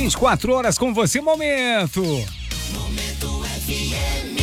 24 horas com você, Momento. Momento FM.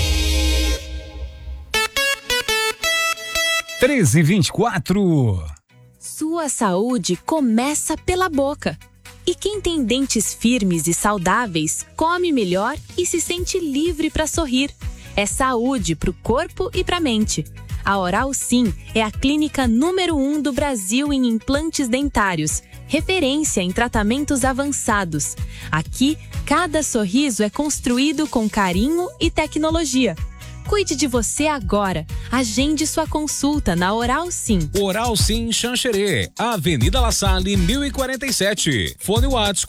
13h24. Sua saúde começa pela boca. E quem tem dentes firmes e saudáveis, come melhor e se sente livre para sorrir. É saúde para o corpo e para a mente. A Oral Sim é a clínica número 1 do Brasil em implantes dentários, referência em tratamentos avançados. Aqui, cada sorriso é construído com carinho e tecnologia. Cuide de você agora. Agende sua consulta na Oral Sim. Oral Sim Xanxerê, Avenida La Salle, 1047. Fone Whats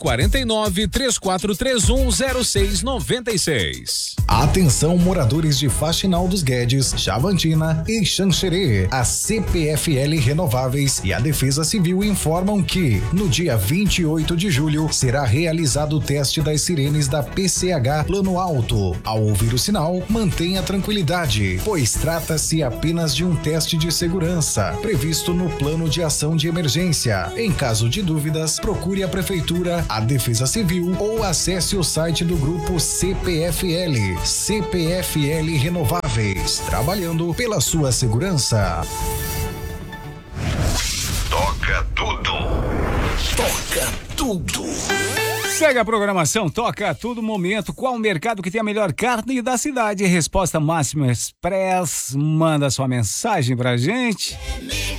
49-3431-0696. Atenção, moradores de Faxinal dos Guedes, Chavantina e Xanxerê. A CPFL Renováveis e a Defesa Civil informam que, no dia 28 de julho, será realizado o teste das sirenes da PCH Plano Alto. Ao ouvir o sinal, mantenha tranquilidade, pois trata-se apenas de um teste de segurança, previsto no Plano de Ação de Emergência. Em caso de dúvidas, procure a Prefeitura, a Defesa Civil ou acesse o site do Grupo CPFL. CPFL Renováveis, trabalhando pela sua segurança. Toca tudo. Toca tudo. Segue a programação, toca tudo momento. Qual o mercado que tem a melhor carne da cidade? Resposta Máxima Express. Manda sua mensagem pra gente.